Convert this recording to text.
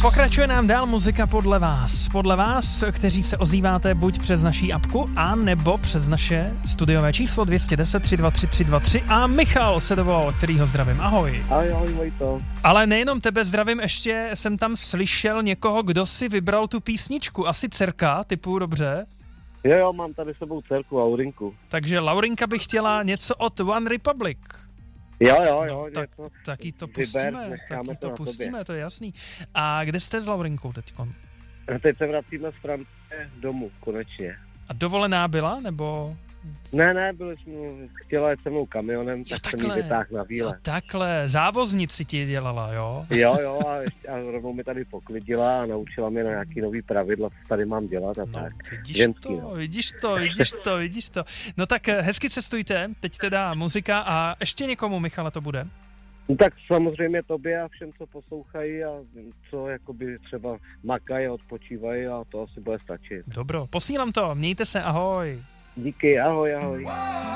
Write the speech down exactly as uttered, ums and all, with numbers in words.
Pokračuje nám dál muzika podle vás. Podle vás, kteří se ozýváte buď přes naší apku, a nebo přes naše studiové číslo dvě jedna nula tři dva tři tři dva tři a Michal se dovolal, kterýho zdravím. Ahoj. Ahoj, ahoj, Vojto. Ale nejenom tebe zdravím, ještě jsem tam slyšel někoho, kdo si vybral tu písničku. Asi dcerka, typu dobře? Jo, jo, mám tady s sebou dcerku, Laurinku. Takže Laurinka by chtěla něco od One Republic. Jo, jo, jo. No, tak, něco taky to vyber, pustíme, taky to to na pustíme, tobě. to je jasný. A kde jste s Laurinkou teďkon? Teď se vracíme z Francie domů, konečně. A dovolená byla, nebo... Ne, ne, byli jsme, chtěla jet se mnou kamionem, Jo, tak jsem takhle. jí vytáhl na výlet. Jo, takhle, závoznici ti dělala, jo? Jo, jo, a, ještě, a rovnou mi tady poklidila a naučila mě na nějaký nový pravidla, co tady mám dělat a No, tak. vidíš Ženský, to, no. vidíš to, vidíš to, vidíš to. No tak hezky cestujte, teď teda muzika a ještě někomu, Michale, to bude? No tak samozřejmě tobě a všem, co poslouchají a co jakoby třeba makají a odpočívají a to asi bude stačit. Dobro, posílám to, mějte se, ahoj. Díky, ahoj, ahoj.